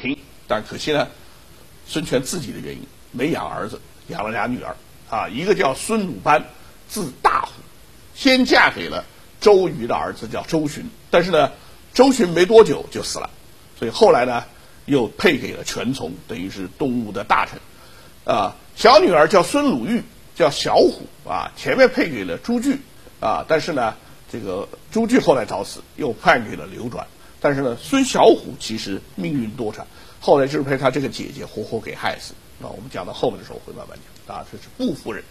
平，但可惜呢，孙权自己的原因没养儿子，养了俩女儿啊，一个叫孙鲁班，字大虎，先嫁给了周瑜的儿子叫周循，但是呢，周循没多久就死了，所以后来呢又配给了全琮，等于是东吴的大臣啊。小女儿叫孙鲁豫，叫小虎啊，前面配给了朱据啊，但是呢，这个朱据后来早死，又判给了刘转。但是呢，孙小虎其实命运多舛，后来就是被他这个姐姐活活给害死。那我们讲到后面的时候会慢慢讲啊，这是步夫人。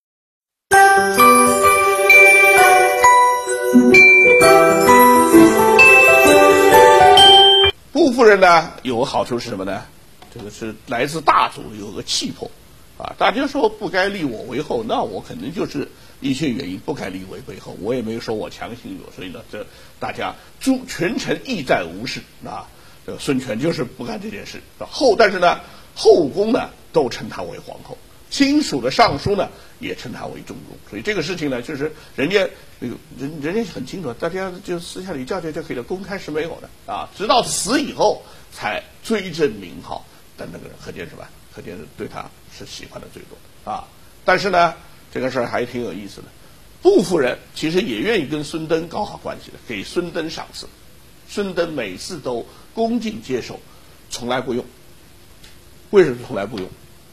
步夫人呢有个好处是什么呢？这个是来自大族，有个气魄啊。大家说不该立我为后，那我肯定就是一些原因不该立为后，我也没有说我强行有，所以呢，这大家群臣义在无事啊。这个孙权就是不干这件事，但是呢，后宫呢都称她为皇后，亲属的尚书呢也称她为中宫，所以这个事情呢，就是人家很清楚，大家就私下里叫就可以了，公开是没有的啊。直到死以后才追赠名号的那个人，可见什么？可见是对他是喜欢的最多的啊。但是呢，这个事儿还挺有意思的。步夫人其实也愿意跟孙登搞好关系的，给孙登赏赐，孙登每次都恭敬接受，从来不用。为什么从来不用？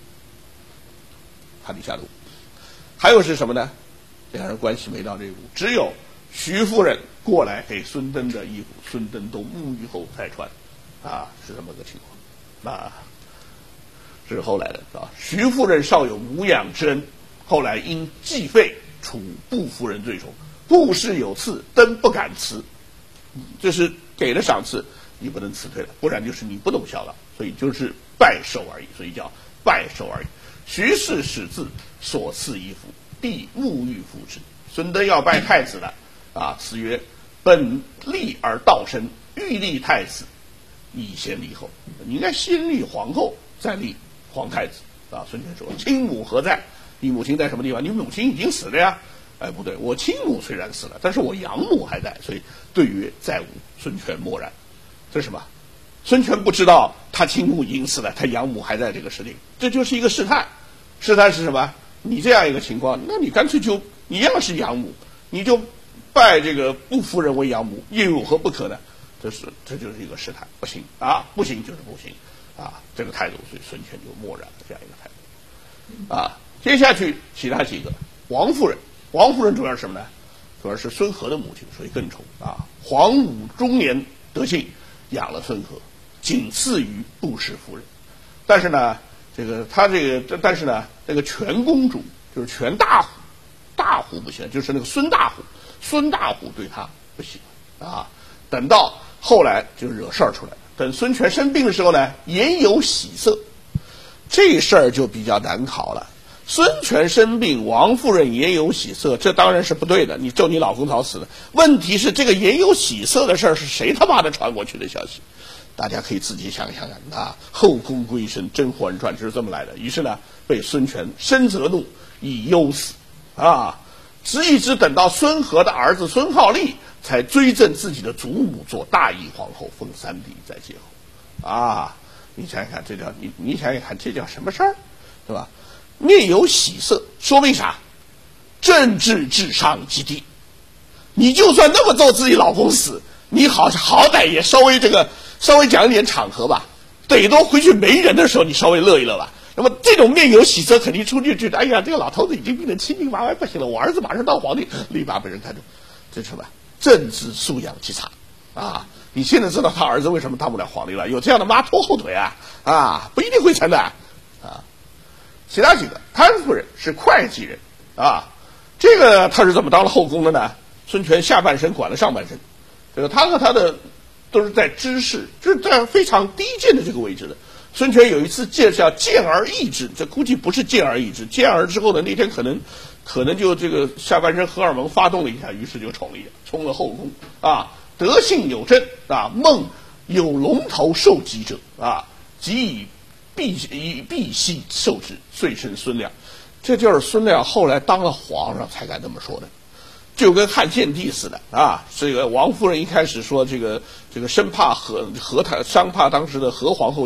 他底下路。还有是什么呢？两人关系没到这一步，只有徐夫人过来给孙登的衣服，孙登都沐浴后才穿，啊，是这么个情况。啊，这是后来的啊。徐夫人少有母养之恩，后来因继废，处步夫人罪首。步氏有赐，登不敢辞，就是给了赏赐，你不能辞退了，不然就是你不懂孝道，所以就是拜受而已，所以叫拜受而已。徐氏始自所赐衣服，必沐浴服之。孙登要拜太子了啊，词曰：本立而道生，欲立太子，以先立后。你应该先立皇后，再立皇太子啊。孙权说：亲母何在？你母亲在什么地方？你母亲已经死了呀。哎，不对，我亲母虽然死了，但是我养母还在，所以对曰在吾。孙权默然。这是什么？孙权不知道他亲母已经死了，他养母还在这个事情，这就是一个试探。试探是什么？你这样一个情况，那你干脆就一样是养母，你就拜这个步夫人为养母，又有何不可呢？这就是一个试探，不行啊，不行就是不行啊，这个态度，所以孙权就默然了这样一个态度啊。接下去其他几个，王夫人主要是什么呢？主要是孙和的母亲，所以更宠啊。黄武中年得幸，养了孙和，仅次于步氏夫人。但是呢，但是呢，这个全公主就是全大虎不行，就是那个孙大虎对他不喜欢啊。等到后来就惹事儿出来了。等孙权生病的时候呢，言有喜色，这事儿就比较难考了。孙权生病，王夫人言有喜色，这当然是不对的。你咒你老公早死了。问题是这个言有喜色的事儿是谁他妈的传过去的消息？大家可以自己想想啊。后宫归身，《甄嬛传》就是这么来的。于是呢，被孙权深责怒，以忧死啊。一直等到孙和的儿子孙浩立才追赠自己的祖母做大义皇后，封3弟再接后啊。你想想看，你想想看，这叫什么事儿，对吧？面有喜色，说明啥？政治智商极低。你就算那么咒自己老公死，你好歹也稍微讲一点场合吧，得多回去没人的时候你稍微乐一乐吧。那么这种面有喜色，肯定出去觉得，哎呀，这个老头子已经病得七病八歪，不行了，我儿子马上当皇帝，立马被人看中。这是什么？政治素养极差啊！你现在知道他儿子为什么当不了皇帝了？有这样的妈拖后腿啊，不一定会成的啊。其他几个，潘夫人是会稽人啊，这个他是怎么当了后宫的呢？孙权下半身管了上半身，这个他和他的都是在知识，就是在非常低贱的这个位置的。孙权有一次叫见而异之，这估计不是见而异之，见而之后的那天可能就这个下半身荷尔蒙发动了一下，于是就宠了一下，冲了后宫啊。德性有正啊，梦有龙头受疾者啊，即以赑屃受之，遂生孙亮。这就是孙亮后来当了皇上才敢这么说的，就跟汉献帝似的啊。这个王夫人一开始说这个生怕伤怕当时的何皇后